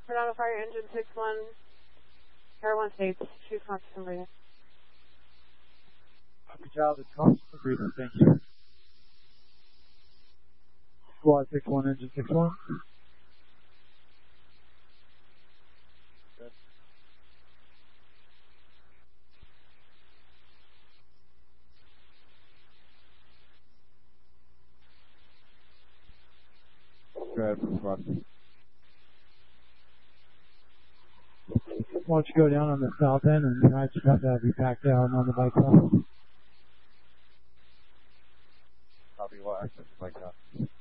Fernando Fire Engine 6-1, Air 1 States, choose contact somebody. Good job, it's called. Agreed, thank you. Squad 6-1, Engine 6-1. Go ahead, squad. Why don't you go down on the south end and I just have to be packed down on the bike path. Copy, what access bike path?